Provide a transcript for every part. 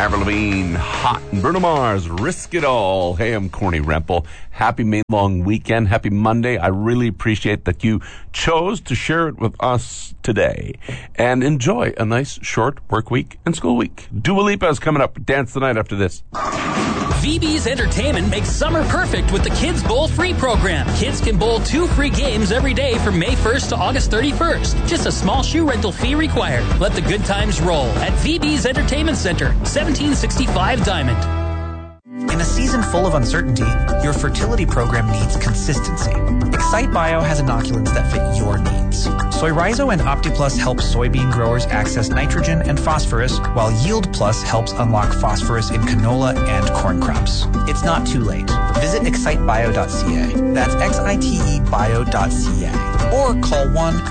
Avril Lavigne, Hot, and Bruno Mars, Risk It All. Hey, I'm Corny Rempel. Happy May long weekend. Happy Monday. I really appreciate that you chose to share it with us today. And enjoy a nice short work week and school week. Dua Lipa is coming up. Dance the night after this. VB's Entertainment makes summer perfect with the Kids Bowl free program. Kids can bowl 2 free games every day from May 1st to August 31st. Just a small shoe rental fee required. Let the good times roll at VB's Entertainment Center, 1765 Diamond. In a season full of uncertainty, your fertility program needs consistency. Excite Bio has inoculants that fit your needs. Soy Rhizo and OptiPlus help soybean growers access nitrogen and phosphorus, while Yield Plus helps unlock phosphorus in canola and corn crops. It's not too late. Visit excitebio.ca. That's XITEbio.ca. Or call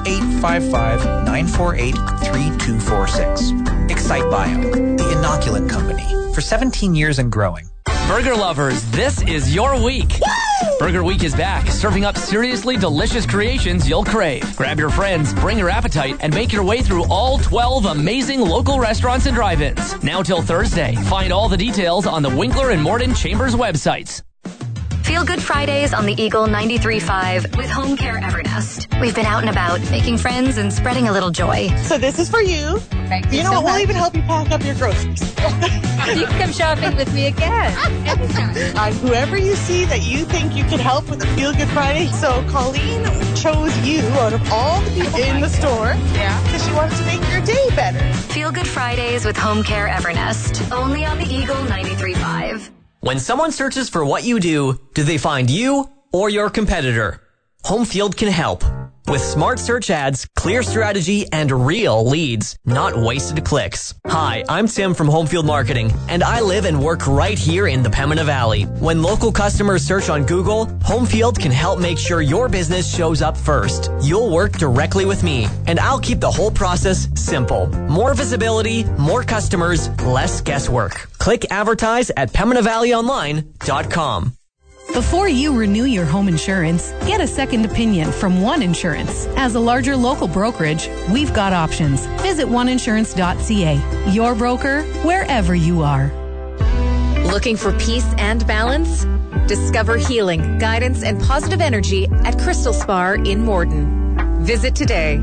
1-855-948-3246. Excite Bio, the inoculant company. For 17 years and growing. Burger lovers, this is your week. Woo! Burger Week is back, serving up seriously delicious creations you'll crave. Grab your friends, bring your appetite, and make your way through all 12 amazing local restaurants and drive-ins. Now till Thursday. Find all the details on the Winkler and Morden Chambers websites. Feel Good Fridays on the Eagle 93.5 with Home Care Evernest. We've been out and about, making friends and spreading a little joy. So this is for you. Thank you know so what? We'll much. even help you pack up your groceries. You can come shopping with me again. Whoever you see that you think you can help with a Feel Good Friday. So Colleen chose you out of all the people in the store. Yeah. Because she wanted to make your day better. Feel Good Fridays with Home Care Evernest. Only on the Eagle 93.5. When someone searches for what you do they find you or your competitor? Homefield can help. With smart search ads, clear strategy, and real leads, not wasted clicks. Hi, I'm Tim from Homefield Marketing, and I live and work right here in the Pembina Valley. When local customers search on Google, Homefield can help make sure your business shows up first. You'll work directly with me, and I'll keep the whole process simple. More visibility, more customers, less guesswork. Click advertise at PembinaValleyOnline.com. Before you renew your home insurance, get a second opinion from One Insurance. As a larger local brokerage, we've got options. Visit oneinsurance.ca. Your broker, wherever you are. Looking for peace and balance? Discover healing, guidance, and positive energy at Crystal Spa in Morden. Visit today.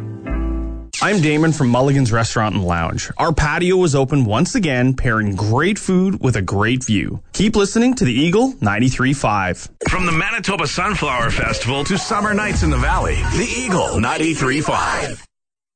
I'm Damon from Mulligan's Restaurant and Lounge. Our patio is open once again, pairing great food with a great view. Keep listening to the Eagle 93.5. From the Manitoba Sunflower Festival to summer nights in the valley, the Eagle 93.5.